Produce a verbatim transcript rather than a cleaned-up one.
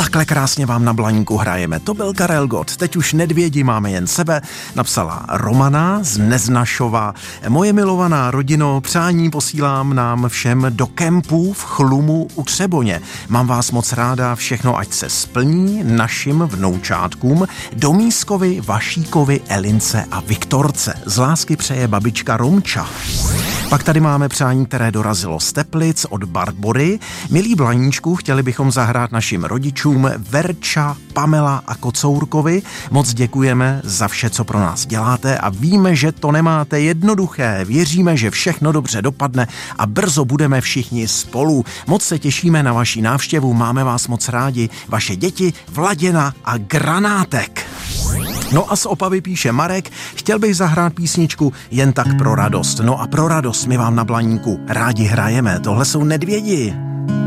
Takhle krásně vám na Blaníku hrajeme. To byl Karel Gott. Teď už nedvědi, máme jen sebe. Napsala Romana z Neznašova. Moje milovaná rodino, přání posílám nám všem do kempu v Chlumu u Třeboně. Mám vás moc ráda, všechno ať se splní našim vnoučátkům Domískovi, Vašíkovi, Elince a Viktorce. Z lásky přeje babička Romča. Pak tady máme přání, které dorazilo z Teplic od Barbory. Milí Blaníčku, chtěli bychom zahrát našim rodičům Verča, Pamela a Kocourkovi. Moc děkujeme za vše, co pro nás děláte a víme, že to nemáte jednoduché. Věříme, že všechno dobře dopadne a brzo budeme všichni spolu. Moc se těšíme na vaši návštěvu, máme vás moc rádi. Vaše děti Vladěna a Granátek. No a z Opavy píše Marek, chtěl bych zahrát písničku Jen tak pro radost. No a pro radost my vám na Blaníku rádi hrajeme, tohle jsou Nedvědi.